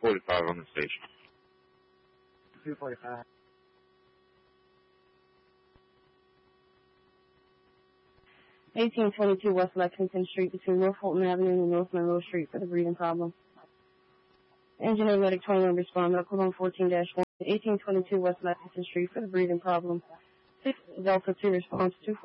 245 on the station. 245. (1822) West Lexington Street between North Fulton Avenue and North Monroe Street for the breathing problem. Engineer Medic 21 respond. Medical home 14-1. 1822 West Lexington Street for the breathing problem. 6 Delta 2 response 2.